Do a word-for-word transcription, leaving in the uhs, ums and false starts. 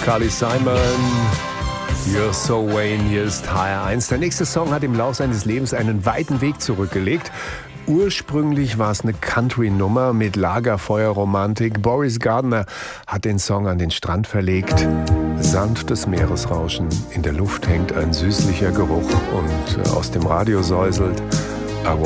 Carly Simon. You're so Wayne, hier ist H R eins. Der nächste Song hat im Laufe seines Lebens einen weiten Weg zurückgelegt. Ursprünglich war es eine Country-Nummer mit Lagerfeuerromantik. Boris Gardner hat den Song an den Strand verlegt. Sanftes Meeresrauschen, in der Luft hängt ein süßlicher Geruch und aus dem Radio säuselt